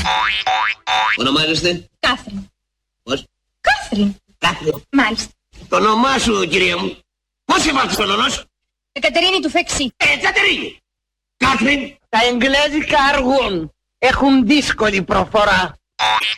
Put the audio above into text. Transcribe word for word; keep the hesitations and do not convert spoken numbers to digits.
Ονομάζεστε? Κάθριν. Πώς? Κάθριν. Κάθριν. Μάλιστα. Το όνομά σου, κυρία μου. Πώς έβαλες το όνομά σου? Εκατερίνη του Φεξί. Ε, Κατερίνη. Κάθριν. Τα εγγλέζικα αργούν. Έχουν δύσκολη προφορά.